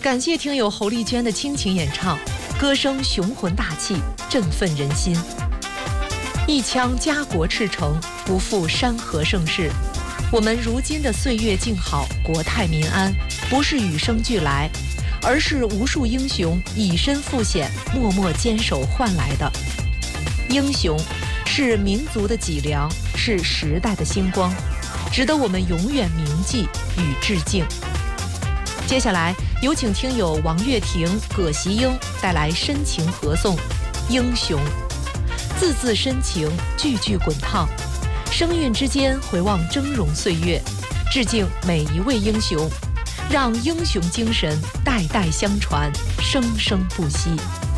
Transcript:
感谢听友侯丽娟的倾情演唱，歌声雄浑大气，振奋人心。一腔家国赤诚，不负山河盛世。我们如今的岁月静好，国泰民安，不是与生俱来，而是无数英雄以身赴险，默默坚守换来的。英雄是民族的脊梁，是时代的星光，值得我们永远铭记与致敬。接下来有请听友王月婷、葛习英带来深情合颂《英雄》，字字深情，句句滚烫，声韵之间回望峥嵘岁月，致敬每一位英雄，让英雄精神代代相传，生生不息。